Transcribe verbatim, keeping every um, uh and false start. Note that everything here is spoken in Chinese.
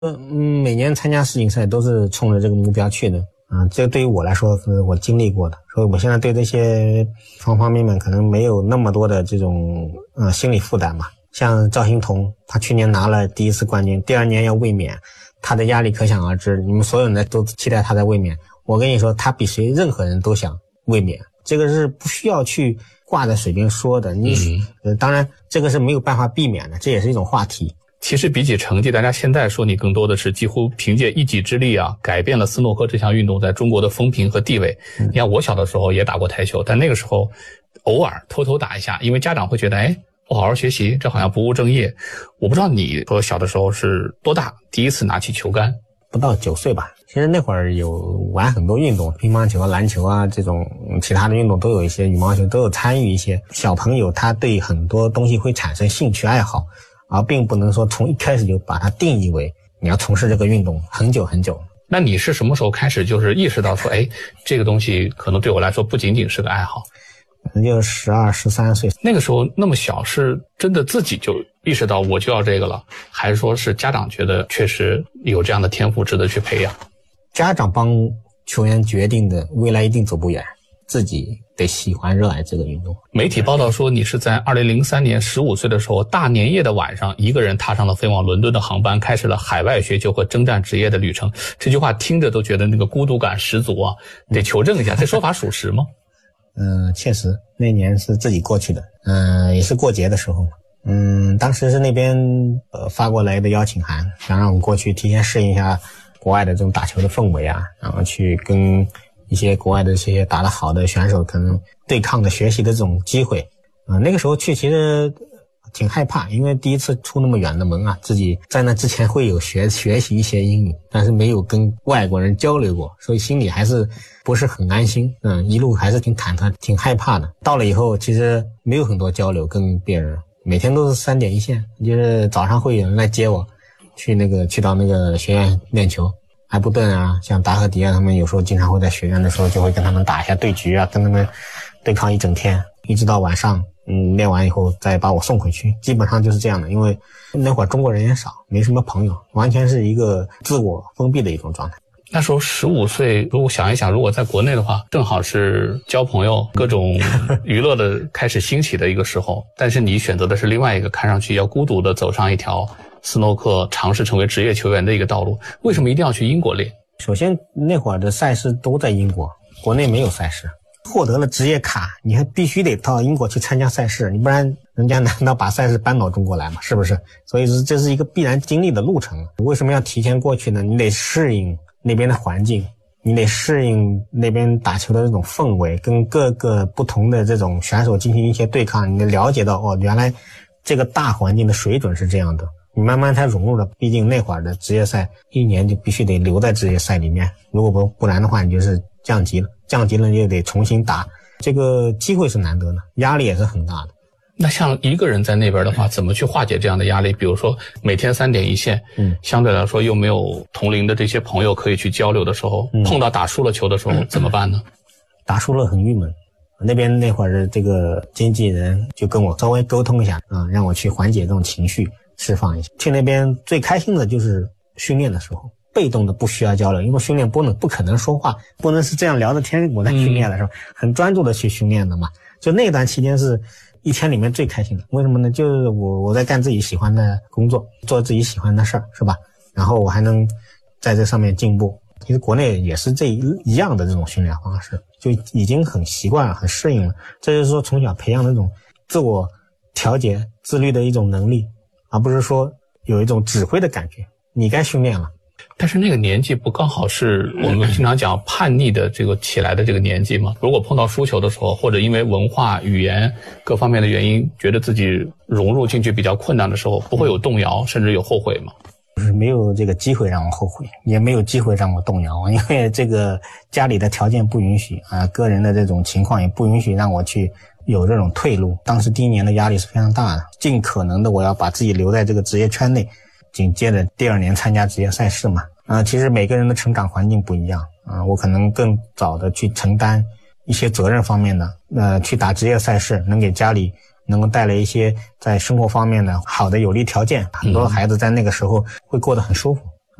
嗯，每年参加世锦赛都是冲着这个目标去的啊，这对于我来说是我经历过的，所以我现在对这些方方面面可能没有那么多的这种呃心理负担吧。像赵欣彤，他去年拿了第一次冠军，第二年要卫冕，他的压力可想而知，你们所有人都期待他在卫冕。我跟你说，他比谁任何人都想卫冕，这个是不需要去挂在水边说的。你、嗯、呃，当然这个是没有办法避免的，这也是一种话题。 其实比起成绩，大家现在说你更多的是几乎凭借一己之力啊，改变了斯诺克这项运动在中国的风评和地位。嗯、你看我小的时候也打过台球，但那个时候偶尔偷偷打一下，因为家长会觉得，哎，不好好学习，这好像不务正业。我不知道你说小的时候是多大第一次拿起球杆？ 不到九岁吧。其实那会儿有玩很多运动，乒乓球啊、篮球啊，这种其他的运动都有一些，羽毛球都有参与一些。小朋友他对很多东西会产生兴趣爱好，而并不能说从一开始就把它定义为你要从事这个运动很久很久。 那你是什么时候开始就是意识到说，哎，这个东西可能对我来说不仅仅是个爱好？ 可能就十二、十三岁。 那个时候那么小，是真的自己就意识到我就要这个了，还是说是家长觉得确实有这样的天赋值得去培养？ 家长帮球员决定的，未来一定走不远，自己得喜欢热爱这个运动。 媒体报道说你是在二零零三年十五岁的时候，大年夜的晚上，一个人踏上了飞往伦敦的航班，开始了海外学球和征战职业的旅程。这句话听着都觉得那个孤独感十足啊，得求证一下，这说法属实吗？ 嗯、呃，确实，那年是自己过去的，嗯、呃，也是过节的时候。嗯，当时是那边呃发过来的邀请函，想让我过去提前适应一下国外的这种打球的氛围啊，然后去跟一些国外的这些打得好的选手可能对抗的学习的这种机会。啊、呃，那个时候去其实挺害怕，因为第一次出那么远的门啊，自己在那之前会有学学习一些英语，但是没有跟外国人交流过，所以心里还是不是很安心。嗯，一路还是挺忐忑、挺害怕的。到了以后，其实没有很多交流，跟别人每天都是三点一线，就是早上会有人来接我，去那个去到那个学院练球。埃布顿啊，像达赫迪啊，他们有时候经常会在学院的时候就会跟他们打一下对局啊，跟他们对抗一整天，一直到晚上。嗯，练完以后再把我送回去，基本上就是这样的。因为那会儿中国人也少，没什么朋友，完全是一个自我封闭的一种状态。 那时候十五岁，如果想一想，如果在国内的话，正好是交朋友、各种娱乐的开始兴起的一个时候。但是你选择的是另外一个看上去要孤独的走上一条斯诺克尝试成为职业球员的一个道路。为什么一定要去英国练？ 首先，那会儿的赛事都在英国，国内没有赛事。获得了职业卡，你还必须得到英国去参加赛事，你不然人家难道把赛事搬到中国来吗？是不是？所以这是一个必然经历的路程。为什么要提前过去呢？你得适应那边的环境，你得适应那边打球的这种氛围，跟各个不同的这种选手进行一些对抗，你得了解到哦，原来这个大环境的水准是这样的，你慢慢才融入了。毕竟那会儿的职业赛一年就必须得留在职业赛里面，如果不不然的话，你就是降级了，降级了你就得重新打，这个机会是难得的，压力也是很大的。 那像一个人在那边的话，怎么去化解这样的压力？比如说每天三点一线，嗯，相对来说又没有同龄的这些朋友可以去交流的时候，嗯、碰到打输了球的时候、嗯、怎么办呢？ 打输了很郁闷，那边那会儿的这个经纪人就跟我稍微沟通一下啊、嗯，让我去缓解这种情绪，释放一下。去那边最开心的就是训练的时候。被动的不需要交流，因为训练不能不可能说话，不能是这样聊着天。我在训练的时候、嗯、很专注的去训练的嘛，就那段期间是一天里面最开心的。为什么呢？就是我我在干自己喜欢的工作，做自己喜欢的事儿，是吧？然后我还能在这上面进步。其实国内也是这一样的这种训练方式，就已经很习惯了，很适应了。这就是说从小培养那种自我调节、自律的一种能力，而不是说有一种指挥的感觉。你该训练了。 但是那个年纪不刚好是我们经常讲叛逆的这个起来的这个年纪吗？如果碰到输球的时候，或者因为文化、语言各方面的原因，觉得自己融入进去比较困难的时候，不会有动摇，甚至有后悔吗？ 就是没有这个机会让我后悔，也没有机会让我动摇，因为这个家里的条件不允许啊，个人的这种情况也不允许让我去有这种退路。当时第一年的压力是非常大的，尽可能的我要把自己留在这个职业圈内。紧接着第二年参加职业赛事嘛，啊、呃，其实每个人的成长环境不一样啊、呃，我可能更早的去承担一些责任方面的，呃，去打职业赛事，能给家里能够带来一些在生活方面的好的有利条件，很多孩子在那个时候会过得很舒服。